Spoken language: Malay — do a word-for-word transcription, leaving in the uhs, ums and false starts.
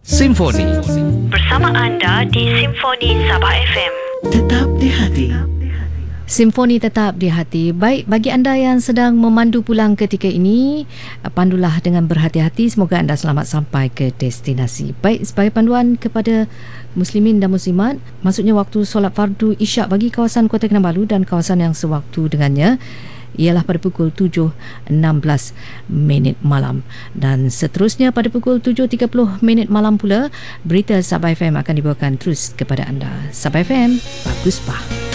Simfoni. Bersama anda di Simfoni Sabah F M. Tetap di hati. Simfoni tetap di hati. Baik, bagi anda yang sedang memandu pulang ketika ini, pandulah dengan berhati-hati. Semoga anda selamat sampai ke destinasi. Baik, sebagai panduan kepada muslimin dan muslimat, maksudnya waktu solat fardu isyak bagi kawasan Kota Kinabalu dan kawasan yang sewaktu dengannya ialah pada pukul tujuh enam belas minit malam, dan seterusnya pada pukul tujuh tiga puluh minit malam pula berita Sabah F M akan dibawakan terus kepada anda. Sabah F M, bagus bah.